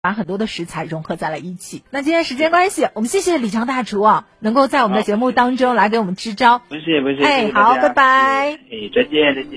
把很多的食材融合在了一起。那今天时间关系，我们谢谢李强大厨能够在我们的节目当中来给我们支招。 不是， 好，拜拜。 再见。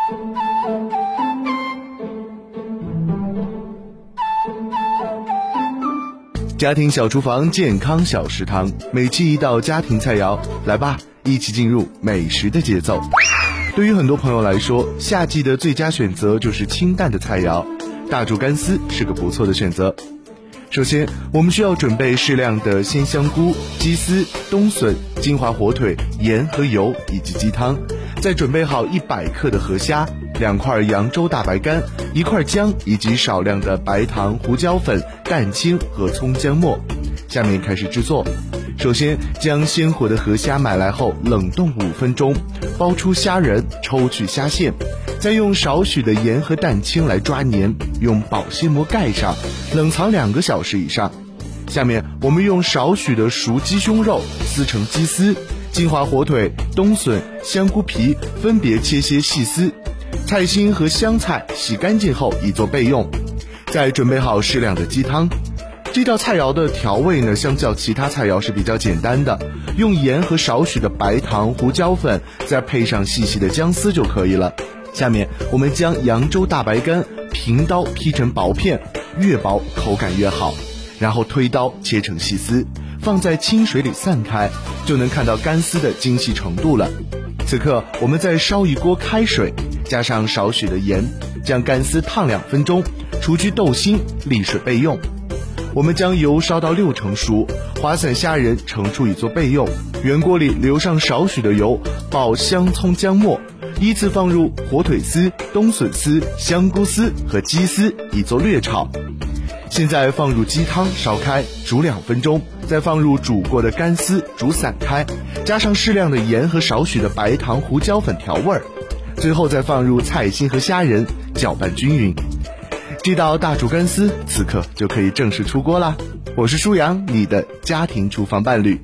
家庭小厨房，健康小食堂，每期一道家庭菜肴，来吧，一起进入美食的节奏。对于很多朋友来说，夏季的最佳选择就是清淡的菜肴，大煮干丝是个不错的选择。首先，我们需要准备适量的鲜香菇、鸡丝、冬笋、金华火腿、盐和油以及鸡汤，再准备好100克的河虾、2块扬州大白干、1块姜以及少量的白糖、胡椒粉、蛋清和葱姜末。下面开始制作。首先将鲜活的河虾买来后冷冻5分钟，剥出虾仁，抽去虾线，再用少许的盐和蛋清来抓黏，用保鲜膜盖上，冷藏2个小时以上。下面我们用少许的熟鸡胸肉撕成鸡丝，金华火腿、冬笋、香菇皮分别切些细丝，菜心和香菜洗干净后以作备用。再准备好适量的鸡汤。这道菜肴的调味呢，相较其他菜肴是比较简单的，用盐和少许的白糖、胡椒粉，再配上细细的姜丝就可以了。下面我们将扬州大白干平刀劈成薄片，越薄口感越好，然后推刀切成细丝，放在清水里散开，就能看到干丝的精细程度了。此刻我们再烧一锅开水，加上少许的盐，将干丝烫2分钟，除去豆腥，沥水备用。我们将油烧到6成熟，划散虾仁盛出以作备用。原锅里留上少许的油，爆香葱姜末，依次放入火腿丝、冬笋丝、香菇丝和鸡丝以作略炒。现在放入鸡汤烧开，煮2分钟，再放入煮过的干丝煮散开，加上适量的盐和少许的白糖、胡椒粉调味儿，最后再放入菜心和虾仁，搅拌均匀。这道大煮干丝此刻就可以正式出锅啦！我是舒阳，你的家庭厨房伴侣。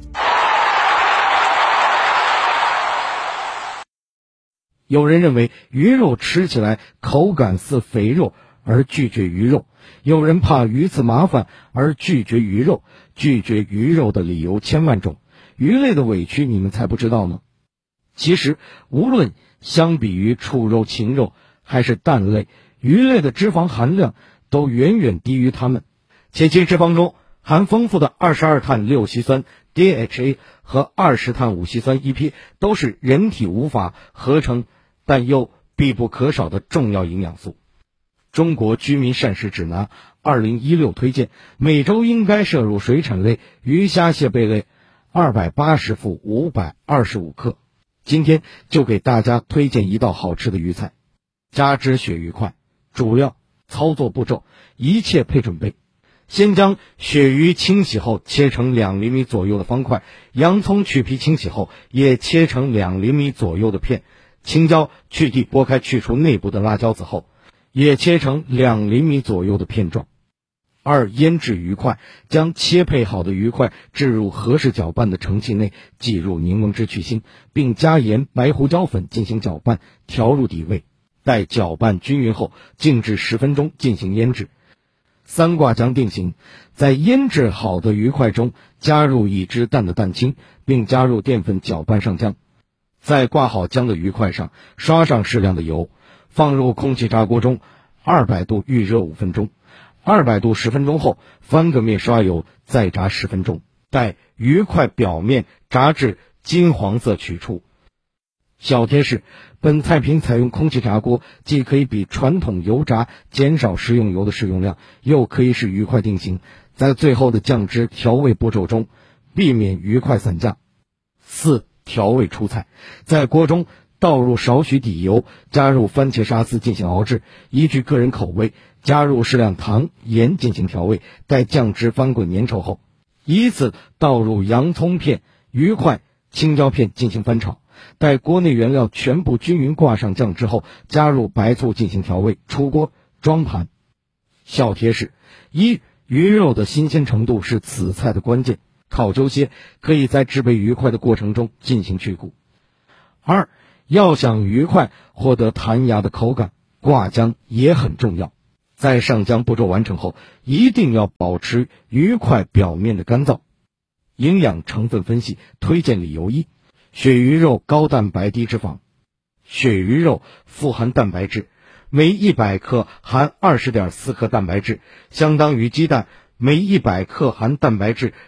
有人认为鱼肉吃起来口感似肥肉而拒绝鱼肉，有人怕鱼刺麻烦而拒绝鱼肉。拒绝鱼肉的理由千万种，鱼类的委屈你们才不知道呢。其实无论相比于畜肉、禽肉还是蛋类，鱼类的脂肪含量都远远低于它们，且其脂肪中含丰富的22碳6烯酸 DHA 和20碳5烯酸 EP， 都是人体无法合成但又必不可少的重要营养素。中国居民膳食指南2016推荐，每周应该摄入水产类鱼虾蟹贝类280副525克。今天就给大家推荐一道好吃的鱼菜，加之鳕鱼块。主料、操作步骤一切配准备。先将鳕鱼清洗后切成2厘米左右的方块，洋葱去皮清洗后也切成2厘米左右的片，青椒去蒂剥开去除内部的辣椒籽后也切成2厘米左右的片状。2、腌制鱼块，将切配好的鱼块置入合适搅拌的盛器内，挤入柠檬汁去腥，并加盐、白胡椒粉进行搅拌，调入底味。待搅拌均匀后，静置10分钟进行腌制。3挂浆定型，在腌制好的鱼块中加入已制淡的蛋清，并加入淀粉搅拌上浆。在挂好浆的鱼块上刷上适量的油，放入空气炸锅中200度预热5分钟。200度10分钟后，翻个面刷油，再炸10分钟，待鱼块表面炸至金黄色取出。小贴士，本菜品采用空气炸锅，既可以比传统油炸减少食用油的使用量，又可以使鱼块定型，在最后的酱汁调味步骤中避免鱼块散架。4、调味出菜，在锅中倒入少许底油，加入番茄沙司进行熬制，依据个人口味加入适量糖、盐进行调味，待酱汁翻滚粘稠后，依次倒入洋葱片、鱼块、青椒片进行翻炒。待锅内原料全部均匀挂上酱汁后，加入白醋进行调味，出锅装盘。小贴士：1、鱼肉的新鲜程度是此菜的关键，考究些可以在制备鱼块的过程中进行去骨。2、要想鱼块获得弹牙的口感，挂浆也很重要。 在上浆步骤完成后，一定要保持鱼块表面的干燥。营养成分分析推荐理由：1，鳕鱼肉高蛋白低脂肪。鳕鱼肉富含蛋白质，每100克含 20.4 克蛋白质，相当于鸡蛋每100克含蛋白质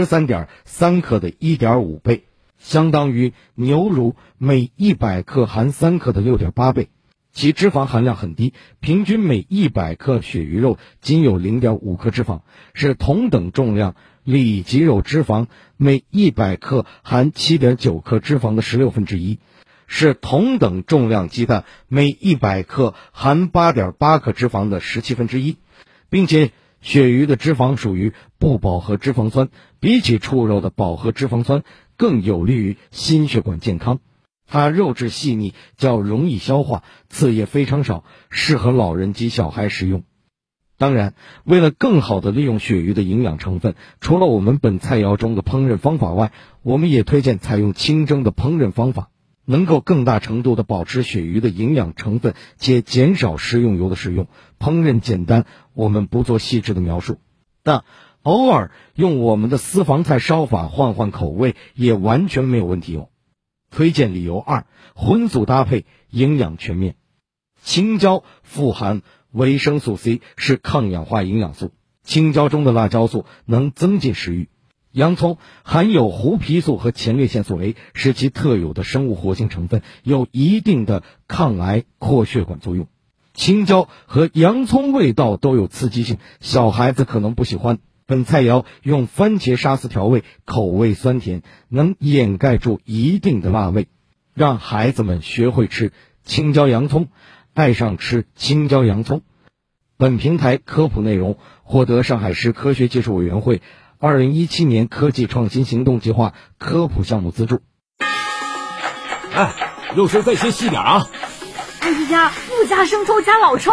13.3 克的 1.5 倍，相当于牛乳每100克含3克的 6.8 倍。其脂肪含量很低，平均每100克鳕鱼肉仅有 0.5 克脂肪，是同等重量里脊肉脂肪每100克含 7.9 克脂肪的1/16，是同等重量鸡蛋每100克含 8.8 克脂肪的17/1，并且鳕鱼的脂肪属于不饱和脂肪酸，比起畜肉的饱和脂肪酸更有利于心血管健康。它肉质细腻，较容易消化，刺也非常少，适合老人及小孩食用。当然，为了更好地利用鳕鱼的营养成分，除了我们本菜肴中的烹饪方法外，我们也推荐采用清蒸的烹饪方法，能够更大程度地保持鳕鱼的营养成分，且减少食用油的使用。烹饪简单，我们不做细致的描述，但偶尔用我们的私房菜烧法换换口味也完全没有问题哦。推荐理由2，荤素搭配，营养全面。青椒富含维生素 C， 是抗氧化营养素，青椒中的辣椒素能增进食欲。洋葱含有胡皮素和前列腺素 A， 是其特有的生物活性成分，有一定的抗癌扩血管作用。青椒和洋葱味道都有刺激性，小孩子可能不喜欢。本菜肴用番茄沙司调味，口味酸甜，能掩盖住一定的辣味，让孩子们学会吃青椒洋葱，爱上吃青椒洋葱。本平台科普内容获得上海市科学技术委员会2017年科技创新行动计划科普项目资助。 哎，肉丝再先细点啊！ 哎呀，不加生抽，加老抽。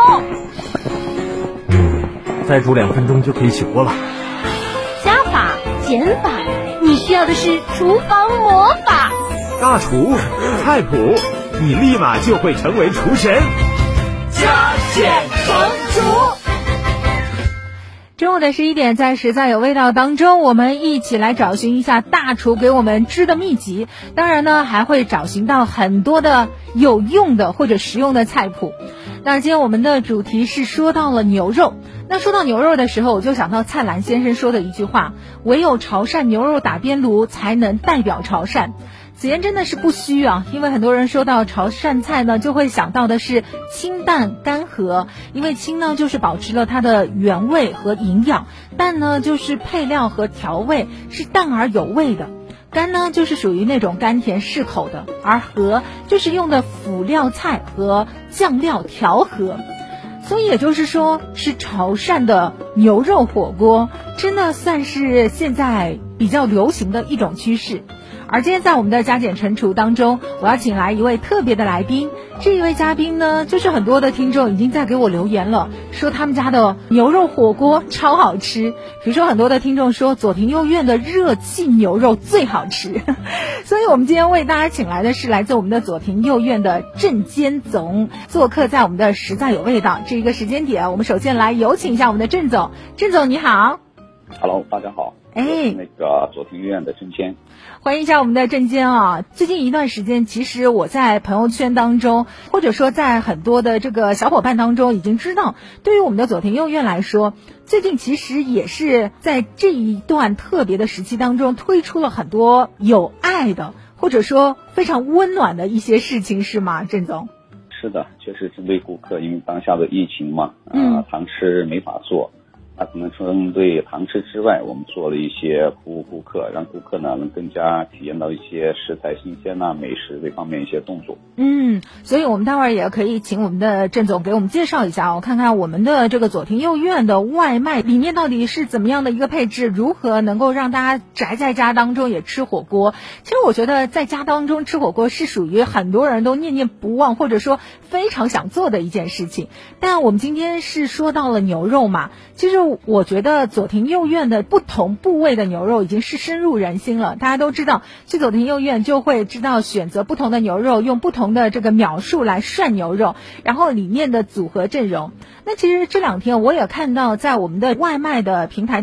再煮2分钟就可以起锅了。 加法、减法，你需要的是厨房魔法。 大厨菜谱，你立马就会成为厨神。加减乘除。 中午的11点，在实在有味道当中，我们一起来找寻一下大厨给我们吃的秘籍。当然呢，还会找寻到很多的有用的或者实用的菜谱。那今天我们的主题是说到了牛肉。那说到牛肉的时候，我就想到蔡澜先生说的一句话：唯有潮汕牛肉打边炉才能代表潮汕。此言真的是不虚啊，因为很多人说到潮汕菜呢，就会想到的是清淡干和，因为清呢就是保持了它的原味和营养，淡呢就是配料和调味是淡而有味的，干呢就是属于那种甘甜适口的，而和就是用的辅料菜和酱料调和。所以也就是说，吃潮汕的牛肉火锅真的算是现在比较流行的一种趋势。而今天在我们的加减乘除当中，我要请来一位特别的来宾。这一位嘉宾呢，就是很多的听众已经在给我留言了，说他们家的牛肉火锅超好吃。比如说很多的听众说左庭右院的热气牛肉最好吃。所以我们今天为大家请来的是来自我们的左庭右院的郑坚总，做客在我们的实在有味道这一个时间点。我们首先来有请一下我们的郑总。郑总你好。 Hello， 大家好。那个左庭院的郑坚。 欢迎一下我们的郑坚啊！最近一段时间，其实我在朋友圈当中，或者说在很多的这个小伙伴当中，已经知道，对于我们的左庭右院来说，最近其实也是在这一段特别的时期当中，推出了很多有爱的，或者说非常温暖的一些事情，是吗，郑总？ 是的，确实针对顾客，因为当下的疫情嘛，堂吃没法做。那可能针对堂吃之外，我们做了一些服务顾客，让顾客呢能更加体验到一些食材新鲜美食这方面一些动作。 所以我们待会儿也可以请我们的郑总给我们介绍一下，我看看我们的这个左庭右院的外卖里面到底是怎么样的一个配置，如何能够让大家宅在家当中也吃火锅。其实我觉得在家当中吃火锅是属于很多人都念念不忘，或者说非常想做的一件事情。但我们今天是说到了牛肉嘛，其实我觉得左庭右院的不同部位的牛肉已经是深入人心了。大家都知道，去左庭右院就会知道选择不同的牛肉，用不同的这个秒数来涮牛肉，然后里面的组合阵容。那其实这2天我也看到在我们的外卖的平台